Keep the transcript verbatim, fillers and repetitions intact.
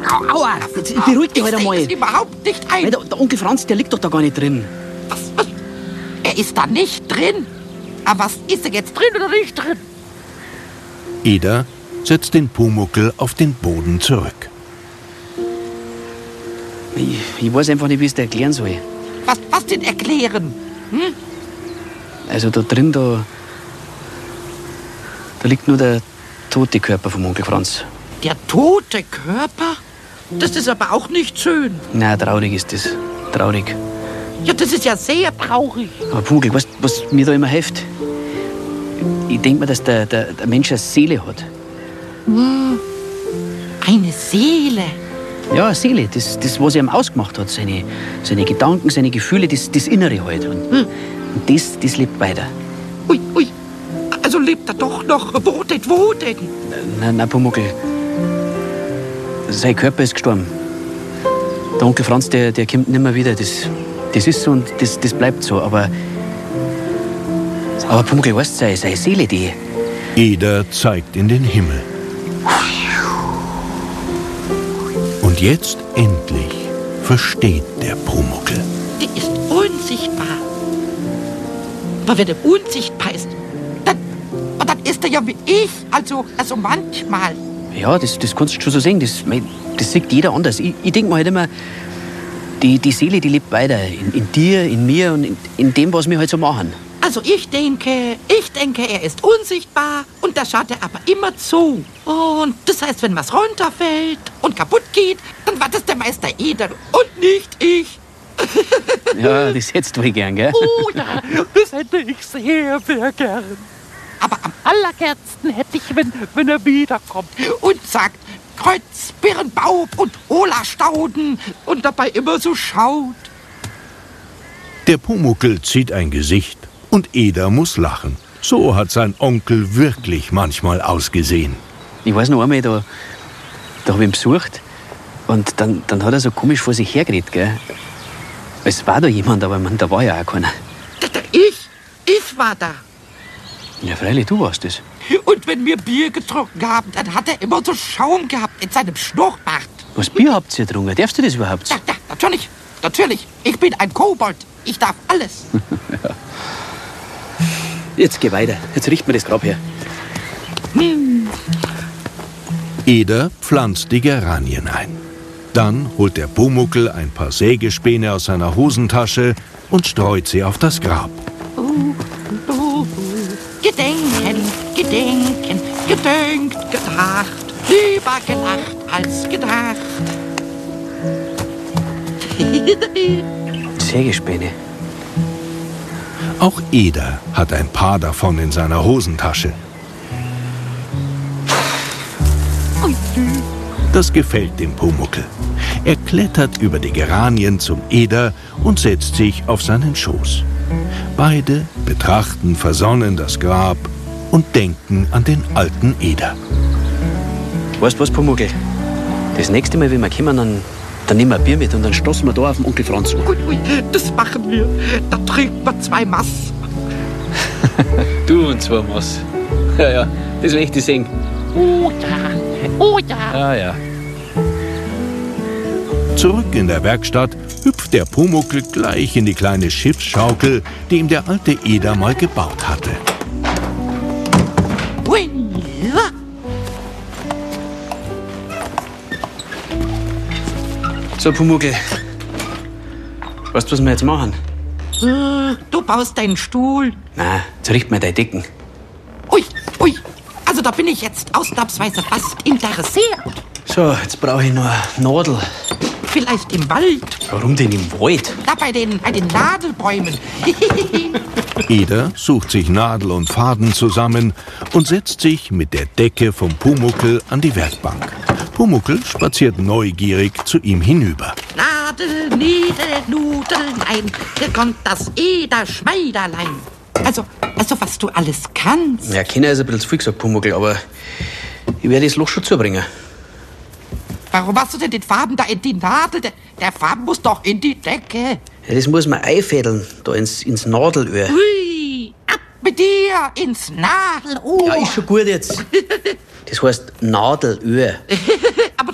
Aua, jetzt beruhig dich halt einmal. Ich sehe es überhaupt nicht ein. Nein, der, der Onkel Franz, der liegt doch da gar nicht drin. Was, was? Er ist da nicht drin. Aber was ist er jetzt drin oder nicht drin? Eder setzt den Pumuckl auf den Boden zurück. Ich, ich weiß einfach nicht, wie ich es dir erklären soll. Was, was denn erklären? Hm? Also da drin, da, da liegt nur der tote Körper vom Onkel Franz. Der tote Körper? Das ist aber auch nicht schön. Na, traurig ist das. Traurig. Ja, das ist ja sehr traurig. Aber Pumuckl, weißt du, was mir da immer hilft? Ich denke mir, dass der, der, der Mensch eine Seele hat. Hm. Eine Seele? Ja, eine Seele, das, das was er ihm ausgemacht hat. Seine, seine Gedanken, seine Gefühle, das, das Innere halt. Und, hm. und das, das lebt weiter. Ui, ui. Also lebt er doch noch. Wo denn, wo denn? Nein, nein, Pumuckl. Sein Körper ist gestorben. Der Onkel Franz, der, der kommt nicht mehr wieder. Das, das ist so und das, das bleibt so. Aber, aber Pumuckl, weißt du, seine, seine Seele, die... Eder zeigt in den Himmel. Und jetzt endlich versteht der Pumuckl. Die ist unsichtbar. Aber wenn er unsichtbar ist, dann, dann ist er ja wie ich. Also, also manchmal. Ja, das, das kannst du schon so sehen. Das, das sieht jeder anders. Ich, ich denke mir halt immer, die, die Seele, die lebt weiter. In, in dir, in mir und in, in dem, was wir halt so machen. Also ich denke, ich denke, er ist unsichtbar und da schaut er aber immer zu. Und das heißt, wenn was runterfällt und kaputt geht, dann war das der Meister Eder und nicht ich. Ja, das hättest du wohl gern, gell? Oh ja, das hätte ich sehr, sehr gern. Aber am Allergernsten hätte ich, wenn, wenn er wiederkommt. und sagt Kreuz, Birnbaum und Hola Stauden und dabei immer so schaut. Der Pumuckl zieht ein Gesicht und Eder muss lachen. So hat sein Onkel wirklich manchmal ausgesehen. Ich weiß noch einmal, da, da habe ich ihn besucht und dann, dann hat er so komisch vor sich hergeredet, gell? Es war da jemand, aber man, da war ja auch keiner. Da, da, ich, ich war da. Ja, freilich, du warst es. Und wenn wir Bier getrunken haben, dann hat er immer so Schaum gehabt in seinem Schnurrbart. Was Bier habt ihr getrunken? Darfst du das überhaupt? Ja, ja, natürlich, natürlich. Ich bin ein Kobold. Ich darf alles. Ja. Jetzt geh weiter. Jetzt richten wir das Grab her. Hm. Eder pflanzt die Geranien ein. Dann holt der Pumuckl ein paar Sägespäne aus seiner Hosentasche und streut sie auf das Grab. Uh, uh, uh. Gedenken, gedenken, gedenkt, gedacht, lieber gelacht als gedacht. Sägespäne. Auch Eder hat ein paar davon in seiner Hosentasche. Das gefällt dem Pumuckl. Er klettert über die Geranien zum Eder und setzt sich auf seinen Schoß. Beide betrachten versonnen das Grab und denken an den alten Eder. Weißt du was, Pumuckl? Das nächste Mal, wenn wir kommen, dann, dann nehmen wir ein Bier mit und dann stoßen wir da auf den Onkel Franz an. Ui, ui, das machen wir. Da trinken wir zwei Mass. Du und zwei Mass. Ja, ja, das will ich dir sehen. Oh ja, oh ja. Ah, ja. Zurück in der Werkstatt hüpft der Pumuckl gleich in die kleine Schiffsschaukel, die ihm der alte Eder mal gebaut hatte. Ui, ja. So, Pumuckl. Weißt du, was wir jetzt machen? Du baust deinen Stuhl. Nein, jetzt richten wir deine Decken. Ui, ui. Also da bin ich jetzt ausnahmsweise fast interessiert. So, jetzt brauche ich noch eine Nadel. Vielleicht im Wald. Warum denn im Wald? Da bei den, bei den Nadelbäumen. Eder sucht sich Nadel und Faden zusammen und setzt sich mit der Decke vom Pumuckl an die Werkbank. Pumuckl spaziert neugierig zu ihm hinüber. Nadel, Niedel, Nudeln, hier kommt das Eder-Schmeiderlein. Also, also, was du alles kannst. Ja, Kinder ist ein bisschen zu viel gesagt, Pumuckl, aber ich werde das Loch schon zubringen. Warum machst du denn den Faden da in die Nadel? Der, der Faden muss doch in die Decke. Ja, das muss man einfädeln, da ins, ins Nadelöhr. Hui, ab mit dir ins Nadelohr. Ja, ist schon gut jetzt. Das heißt Nadelöhr.